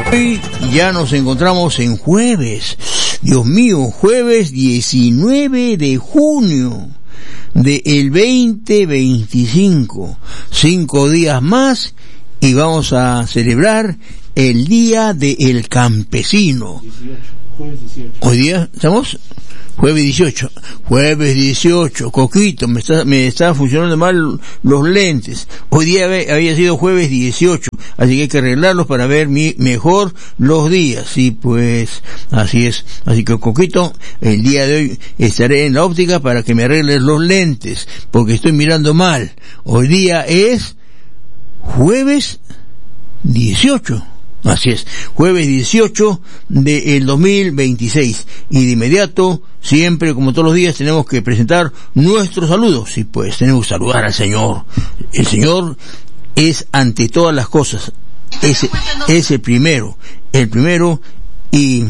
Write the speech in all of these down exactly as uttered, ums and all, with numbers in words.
Hoy ya nos encontramos en jueves, Dios mío, jueves diecinueve de junio del veinte veinticinco, cinco días más y vamos a celebrar el Día del Campesino. dieciocho, jueves dieciocho. Hoy día estamos jueves dieciocho, jueves dieciocho, Coquito, me está, me está funcionando mal los lentes. Hoy día había sido jueves dieciocho, así que hay que arreglarlos para ver mi, mejor los días. Sí, pues, así es. Así que, Coquito, el día de hoy estaré en la óptica para que me arregles los lentes, porque estoy mirando mal. Hoy día es jueves dieciocho. Así es, jueves dieciocho del dos mil veintiséis. Y de inmediato, siempre como todos los días, tenemos que presentar nuestros saludos. Sí, pues, tenemos que saludar al Señor. El Señor es ante todas las cosas. Es, es el primero, el primero. Y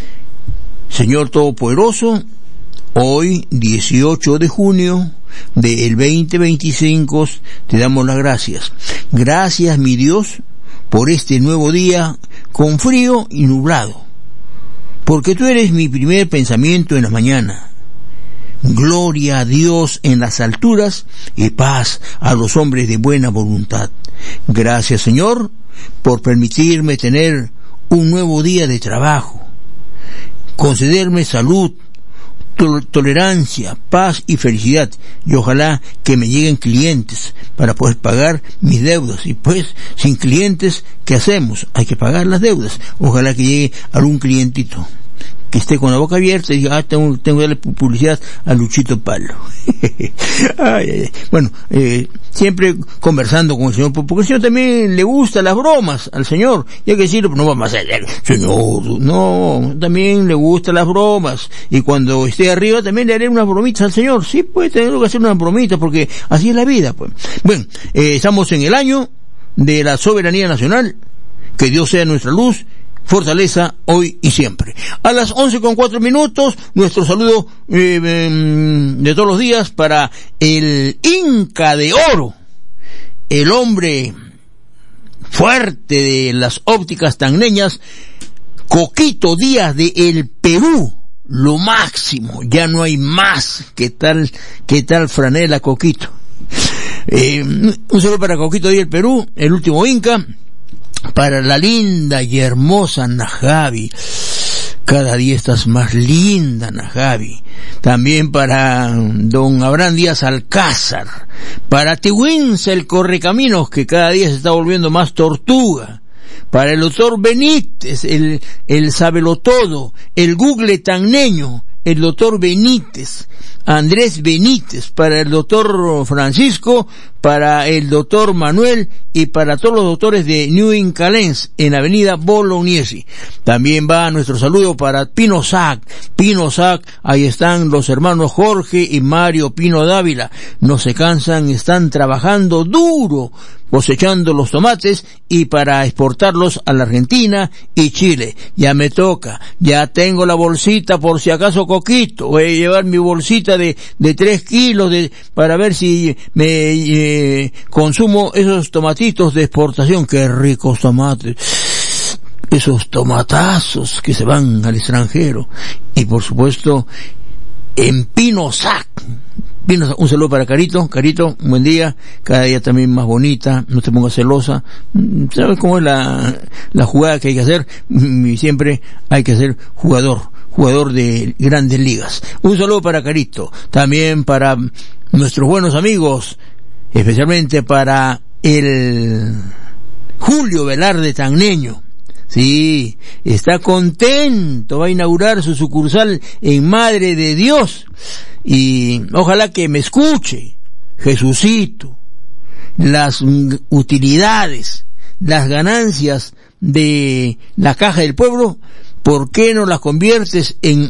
Señor Todopoderoso, hoy dieciocho de junio del veinte veinticinco, te damos las gracias. Gracias, mi Dios, por este nuevo día con frío y nublado, porque tú eres mi primer pensamiento en la mañana. Gloria a Dios en las alturas y paz a los hombres de buena voluntad. Gracias, Señor, por permitirme tener un nuevo día de trabajo, concederme salud, tol- tolerancia, paz y felicidad, y ojalá que me lleguen clientes para poder pagar mis deudas. Y pues, sin clientes, ¿qué hacemos? Hay que pagar las deudas. Ojalá que llegue algún clientito que esté con la boca abierta y diga, ah, tengo, tengo que darle publicidad a Luchito Palo. ay, ay, ay. Bueno, eh, siempre conversando con el Señor, porque el Señor también le gusta las bromas al Señor, y hay que decirlo, pero no vamos a hacer, Señor, no, también le gustan las bromas, y cuando esté arriba también le haré unas bromitas al Señor. Sí, pues tengo que hacer unas bromitas, porque así es la vida, pues. Bueno, eh, estamos en el año de la soberanía nacional. Que Dios sea nuestra luz, fortaleza hoy y siempre. A las once con cuatro minutos, nuestro saludo eh, eh, de todos los días para el Inca de Oro, el hombre fuerte de las ópticas tangneñas, Coquito Díaz de El Perú, lo máximo, ya no hay más. ¿Qué tal, qué tal franela, Coquito? Eh, un saludo para Coquito Díaz del Perú, el último Inca. Para la linda y hermosa Najavi, cada día estás más linda, Najavi. También para don Abraham Díaz Alcázar, para Tehuinza el Correcaminos, que cada día se está volviendo más tortuga, para el doctor Benítez, el, el sabelotodo, el Google tangneño, el doctor Benítez, Andrés Benítez, para el doctor Francisco, para el doctor Manuel y para todos los doctores de New Incalens en avenida Bolognesi. También va nuestro saludo para Pino Sac, Pino Sac, ahí están los hermanos Jorge y Mario Pino Dávila, no se cansan, están trabajando duro, cosechando los tomates y para exportarlos a la Argentina y Chile. Ya me toca, ya tengo la bolsita por si acaso, Coquito, voy a llevar mi bolsita de, de tres kilos de, para ver si me eh, consumo esos tomatitos de exportación. Qué ricos tomates, esos tomatazos que se van al extranjero. Y por supuesto, en Pino Sac, un saludo para Carito. Carito, un buen día, cada día también más bonita, no te pongas celosa, sabes cómo es la, la jugada que hay que hacer, y siempre hay que ser jugador, jugador de grandes ligas. Un saludo para Carito, también para nuestros buenos amigos, especialmente para el Julio Velarde Tangneño. Sí, está contento, va a inaugurar su sucursal en Madre de Dios, y ojalá que me escuche, Jesucito, las utilidades, las ganancias de la caja del pueblo, ¿por qué no las conviertes en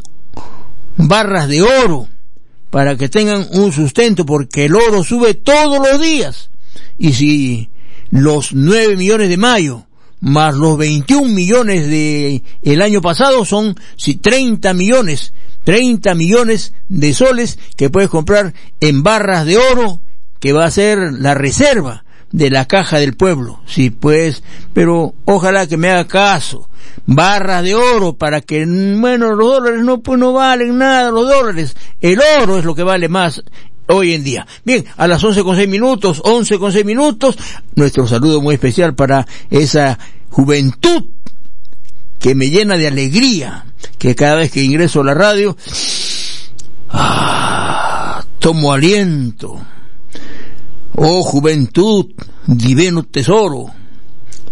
barras de oro para que tengan un sustento? Porque el oro sube todos los días, y si los nueve millones de mayo más los veintiún millones de el año pasado son si treinta millones, treinta millones de soles que puedes comprar en barras de oro, que va a ser la reserva de la caja del pueblo. Sí, pues, pero ojalá que me haga caso. Barras de oro para que, bueno, los dólares no, pues no valen nada, los dólares. El oro es lo que vale más hoy en día. Bien, a las once con seis minutos, once con seis minutos, nuestro saludo muy especial para esa juventud que me llena de alegría, que cada vez que ingreso a la radio, ah, tomo aliento. Oh juventud, divino tesoro.